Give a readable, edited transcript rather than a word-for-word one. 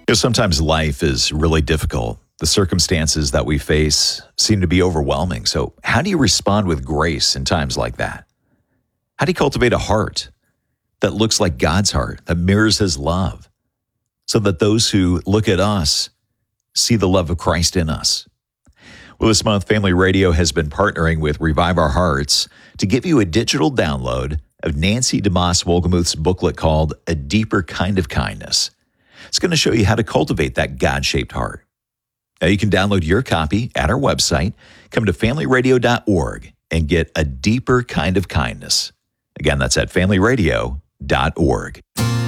Sometimes life is really difficult. The circumstances that we face seem to be overwhelming. So how do you respond with grace in times like that? How do you cultivate a heart that looks like God's heart, that mirrors his love, so that those who look at us see the love of Christ in us? Well, this month, Family Radio has been partnering with Revive Our Hearts to give you a digital download of Nancy DeMoss Wolgemuth's booklet called A Deeper Kind of Kindness. It's going to show you how to cultivate that God-shaped heart. Now, you can download your copy at our website. Come to familyradio.org and get A Deeper Kind of Kindness. Again, that's at familyradio.org.